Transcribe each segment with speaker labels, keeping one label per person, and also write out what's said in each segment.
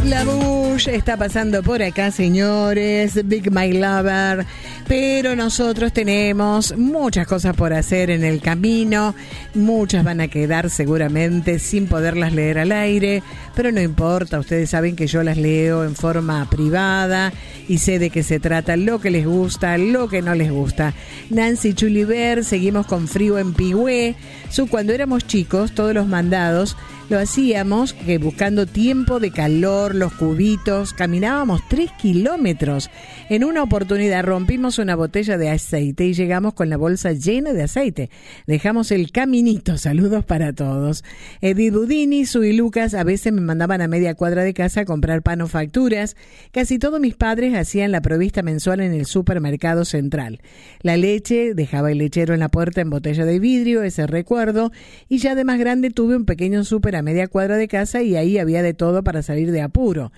Speaker 1: La Bush está pasando por acá, señores. Big My Lover. Pero nosotros tenemos muchas cosas por hacer en el camino. Muchas van a quedar seguramente sin poderlas leer al aire. Pero no importa, ustedes saben que yo las leo en forma privada y sé de qué se trata, lo que les gusta, lo que no les gusta. Nancy Chuliver, seguimos con frío en Pigüé. Cuando éramos chicos, todos los mandados lo hacíamos buscando tiempo de calor, los cubitos, caminábamos 3 kilómetros. En una oportunidad rompimos una botella de aceite y llegamos con la bolsa llena de aceite. Dejamos el caminito, saludos para todos. Edith Budini, Su y Lucas a veces me mandaban a media cuadra de casa a comprar pan o facturas. Casi todos mis padres hacían la provista mensual en el supermercado central. La leche, dejaba el lechero en la puerta en botella de vidrio, ese recuerdo. Y ya de más grande tuve un pequeño súper a media cuadra de casa y ahí había de todo para salir de apuro.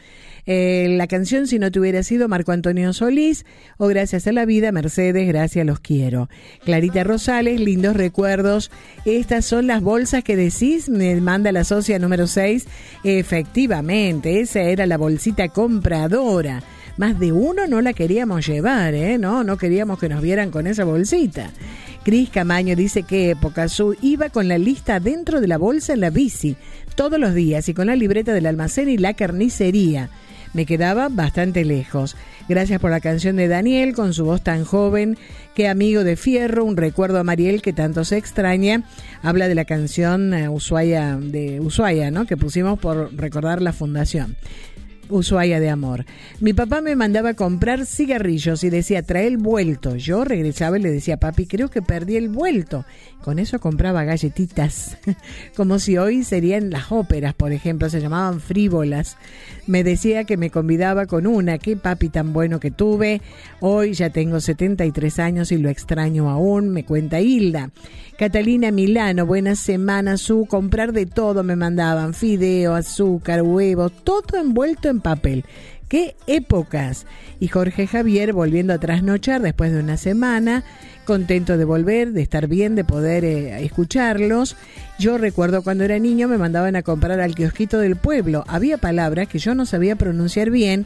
Speaker 1: La canción Si no te hubiera sido, Marco Antonio Solís, o Gracias a la vida, Mercedes, Gracias, los quiero. Clarita Rosales, lindos recuerdos. Estas son las bolsas que decís, me manda la socia número 6. Efectivamente, esa era la bolsita compradora. Más de uno no la queríamos llevar, no queríamos que nos vieran con esa bolsita. Cris Camaño dice qué época, iba con la lista dentro de la bolsa en la bici todos los días y con la libreta del almacén y la carnicería. Me quedaba bastante lejos. Gracias por la canción de Daniel, con su voz tan joven. Qué amigo de fierro, un recuerdo a Mariel que tanto se extraña. Habla de la canción Ushuaia, ¿no? Que pusimos por recordar la fundación. Ushuaia de amor. Mi papá me mandaba a comprar cigarrillos y decía, trae el vuelto. Yo regresaba y le decía, papi, creo que perdí el vuelto. Con eso compraba galletitas, como si hoy serían las óperas, por ejemplo, se llamaban frívolas. Me decía que me convidaba con una, qué papi tan bueno que tuve. Hoy ya tengo 73 años y lo extraño aún, me cuenta Hilda. Catalina Milano, buenas semanas, comprar de todo me mandaban, fideo, azúcar, huevos, todo envuelto en papel. ¡Qué épocas! Y Jorge Javier volviendo a trasnochar después de una semana, contento de volver, de estar bien, de poder escucharlos. Yo recuerdo cuando era niño me mandaban a comprar al kiosquito del pueblo. Había palabras que yo no sabía pronunciar bien